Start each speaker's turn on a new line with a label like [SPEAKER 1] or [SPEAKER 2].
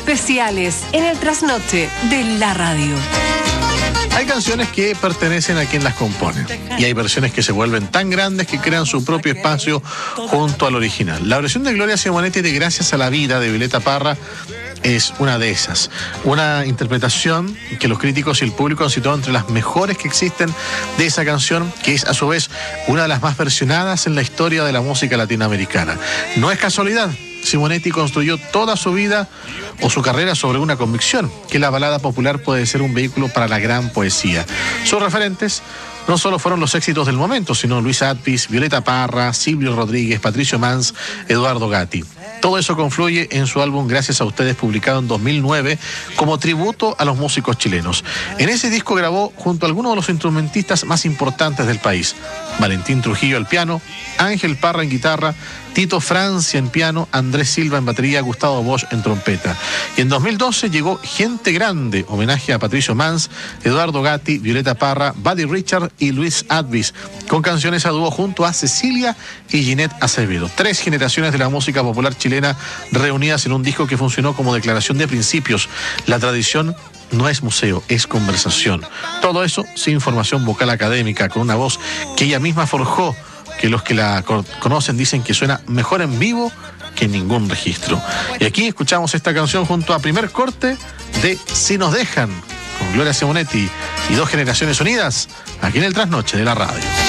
[SPEAKER 1] especiales en el trasnoche de la radio.
[SPEAKER 2] Hay canciones que pertenecen a quien las compone y hay versiones que se vuelven tan grandes que crean su propio espacio junto al original. La versión de Gloria Simonetti de Gracias a la Vida de Violeta Parra es una de esas. Una interpretación que los críticos y el público han situado entre las mejores que existen de esa canción, que es a su vez una de las más versionadas en la historia de la música latinoamericana. No es casualidad. Simonetti construyó toda su vida o su carrera sobre una convicción, que la balada popular puede ser un vehículo para la gran poesía. Sus referentes no solo fueron los éxitos del momento, sino Luis Advis, Violeta Parra, Silvio Rodríguez, Patricio Mans, Eduardo Gatti. Todo eso confluye en su álbum Gracias a Ustedes, publicado en 2009 como tributo a los músicos chilenos. En ese disco grabó junto a algunos de los instrumentistas más importantes del país: Valentín Trujillo al piano, Ángel Parra en guitarra, Tito Francia en piano, Andrés Silva en batería, Gustavo Bosch en trompeta. Y en 2012 llegó Gente Grande, homenaje a Patricio Mans, Eduardo Gatti, Violeta Parra, Buddy Richard y Luis Advis, con canciones a dúo junto a Cecilia y Ginette Acevedo. 3 generaciones de la música popular chilena reunidas en un disco que funcionó como declaración de principios. La tradición no es museo, es conversación. Todo eso sin formación vocal académica, con una voz que ella misma forjó, que los que la conocen dicen que suena mejor en vivo que en ningún registro. Y aquí escuchamos esta canción junto a Primer Corte de Si Nos Dejan, con Gloria Simonetti y 2 generaciones unidas, aquí en el Trasnoche de la radio.